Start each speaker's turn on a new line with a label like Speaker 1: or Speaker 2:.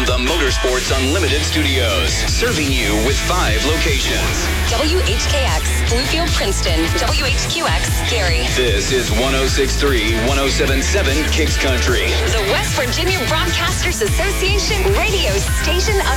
Speaker 1: from the Motorsports Unlimited Studios, serving you with 5 locations.
Speaker 2: WHKX, Bluefield, Princeton. WHQX, Gary.
Speaker 1: This is 106.3, 107.7 Kicks Country.
Speaker 2: The West Virginia Broadcasters Association radio station of